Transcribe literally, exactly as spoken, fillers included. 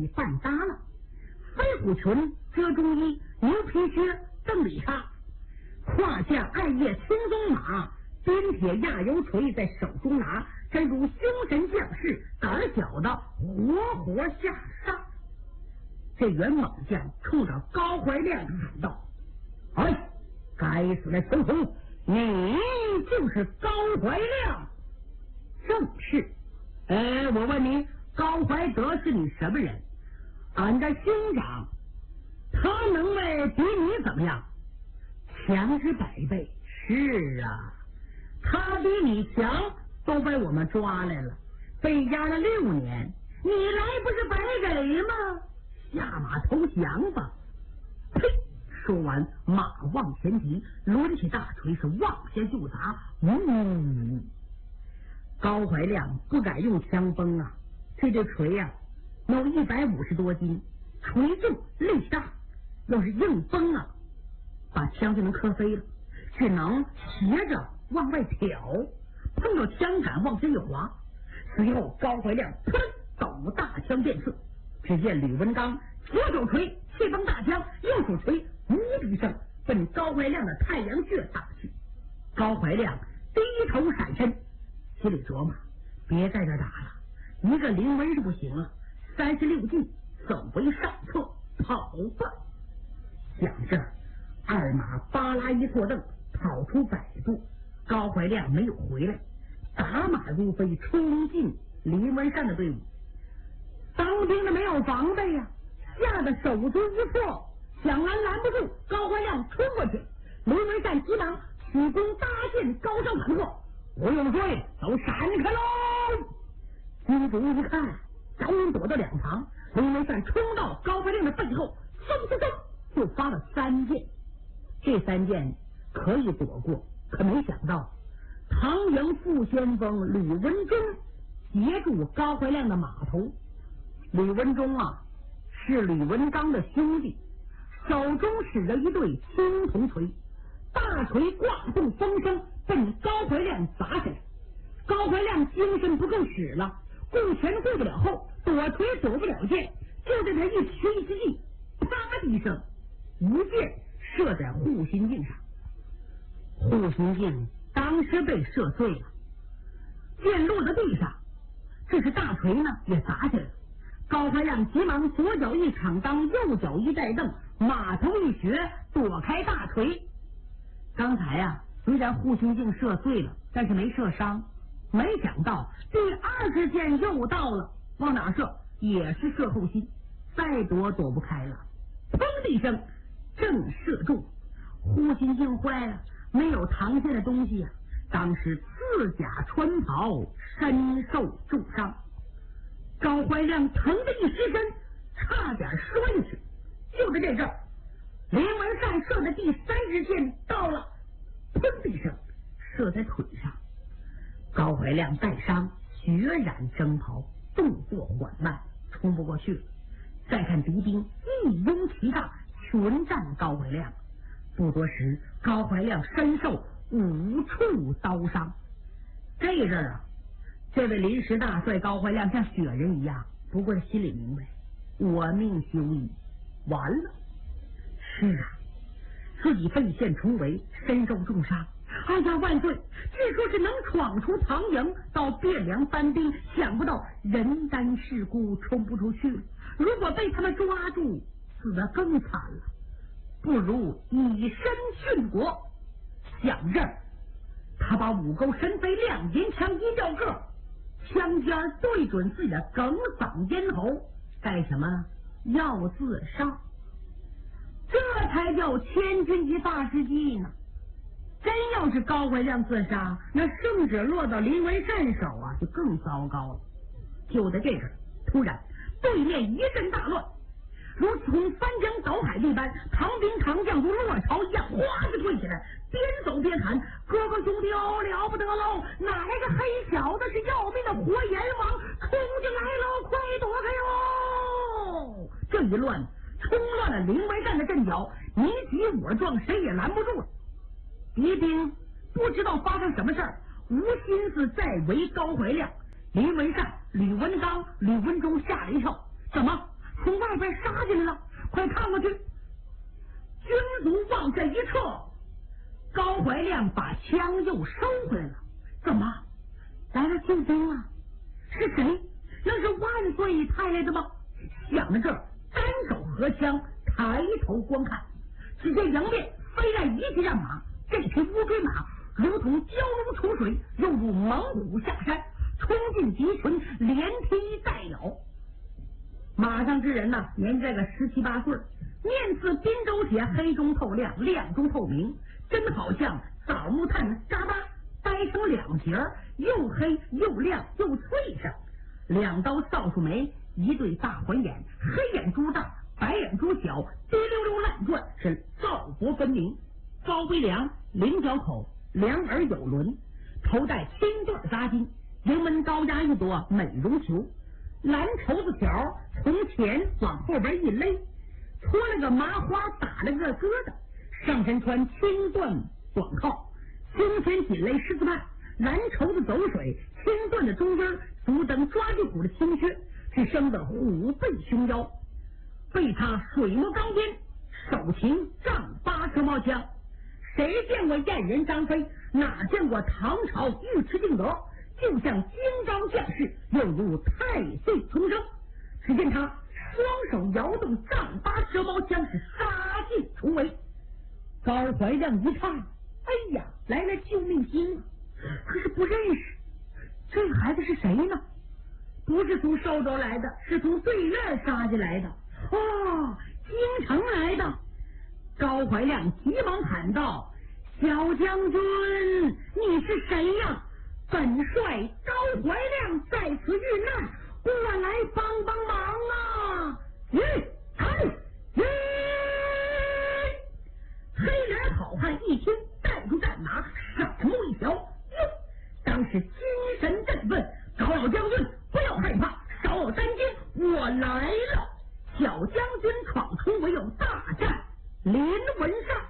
已半搭了。飞虎裙、遮中衣、牛皮靴、邓里叉，胯下暗夜青鬃马，边铁压油锤在手中拿，真如凶神将士，胆小的活活下杀。这员猛将冲着高怀亮喊道：“哎，该死的囚徒，你就是高怀亮？”“正是。”“哎，我问你，高怀德是你什么人？”“俺的兄长。”“他能耐比你怎么样？”“强之百倍。”“是啊，他比你强，都被我们抓来了，被押了六年，你来不是白给吗？下马投降吧！”呸！说完，马往前急，抡起大锤是往下就砸。嗯，高怀亮不敢用枪崩啊，这对锤呀、啊，有一百五十多斤，锤重力大，要是硬崩啊，把枪就能磕飞了，只能斜着往外挑，碰到枪杆往前一滑。随后高怀亮砰抖大枪便射，只见吕文刚左手锤气崩大枪，右手锤无敌声奔高怀亮的太阳穴打去。高怀亮低头闪身，心里琢磨：别在这打了，一个临危是不行了，三十六计走为上策，跑吧！想这儿，二马巴拉一坐蹬，跑出百步，高怀亮没有回来，打马如飞，冲进林文善的队伍。当兵的没有防备呀、啊，吓得手足一破，想拦拦不住，高怀亮冲过去，林文善急忙曲弓搭箭，高声喊喝：“不用追，都闪开喽！”军卒一看，赶紧躲到两旁。林文善冲到高怀亮的背后，嗖嗖嗖就发了三箭。这三箭可以躲过，可没想到唐营副先锋吕文忠截住高怀亮的马头。吕文忠啊，是吕文刚的兄弟，手中使着一对青铜锤，大锤挂动风声，奔高怀亮砸下来。高怀亮精神不够使了，顾前顾不了后，躲锤躲不了箭，就在他一屈之际，啪的一声，一箭射在护心镜上。护心镜当时被射碎了，箭落在地上，这是大锤呢也砸下来了。高怀亮急忙左脚一敞裆，右脚一带蹬，马头一学，躲开大锤。刚才呀、啊，虽然护心镜射碎了，但是没射伤。没想到第二支箭又到了，往哪射？也是射后心，再躲躲不开了。砰的一声，正射中。护心镜坏了，没有膛线的东西呀、啊，当时刺甲穿袍，身受重伤。高怀亮疼得一失身，差点摔下去。就在这阵儿，林文善射的第三支箭到了，砰的一声射在腿上。高怀亮带伤，血染征袍，动作缓慢，冲不过去了。再看敌兵一拥其大，群战高怀亮。不多时，高怀亮身受五处刀伤。这阵儿啊，这位临时大帅高怀亮像雪人一样，不过心里明白，我命休矣，完了。是啊，自己被陷重围，身受重伤。哎呀，万岁！据说是能闯出唐营到汴梁搬兵，想不到人单势孤，冲不出去了。如果被他们抓住，死得更惨了。不如以身殉国。想这儿，他把五钩神飞亮银枪一吊个，枪尖对准自己的哽嗓咽喉，干什么？要自杀。这才叫千钧一发之际呢。真要是高怀亮自杀，那圣旨落到林文善手啊，就更糟糕了。就在这时，突然对面一阵大乱，如从翻江倒海一般，唐兵唐将如落潮一样，哗就退起来，边走边喊：“哥哥兄弟哦，了不得喽！哪来个黑小子是要命的活阎王，冲进来喽，快躲开哟！”这一乱，冲乱了林文善的阵脚，你挤我撞，谁也拦不住了。敌兵不知道发生什么事儿，无心思再围高怀亮。林文善、吕文刚、吕文忠吓了一跳，怎么从外边杀进来了，快看过去！军卒往这一撤，高怀亮把枪又收回来了。怎么来了救兵啊？是谁？那是万岁派来的吗？想到这儿，单手合枪，抬头观看，只见迎面飞来一匹战马，这匹乌骓马如同蛟龙出水，又如猛虎下山，冲进敌群，连踢带咬。马上之人呢，年这个十七八岁，面似滨州铁，黑中透亮，亮中透明，真好像枣木炭渣巴掰成两截，又黑又亮又脆生。两刀扫帚眉，一对大环眼，黑眼珠大，白眼珠小，滴溜溜乱转，是皂薄分明。高鼻梁，菱角口，两耳有轮，头戴青缎扎巾，迎门高压一朵美容球，蓝绸子条从前往后边一勒，搓了个麻花，打了个疙瘩，上身穿青缎短靠，胸前紧勒狮子帕，蓝绸子走水，青缎的中间足蹬抓地虎的青靴，是生的虎背熊腰，被他水磨钢鞭，手擎丈八蛇矛枪。谁见过燕人张飞？哪见过唐朝尉迟敬德？就像金刚将士，又如太岁重生。只见他双手摇动丈八蛇矛枪，是杀进重围。高怀亮一看，哎呀，来了救命星啊！可是不认识，这孩子是谁呢？不是从寿州来的，是从对面杀进来的。哦，京城来的。高怀亮急忙喊道：“小将军，你是谁呀？本帅高怀亮在此遇难，过来帮帮忙啊！”咦，哎，咦！黑脸好汉一听，带住战马，闪目一瞧，哟，当时精神振奋。高老将军，不要害怕，少有担惊，我来了。小将军闯出，唯有大战临文上。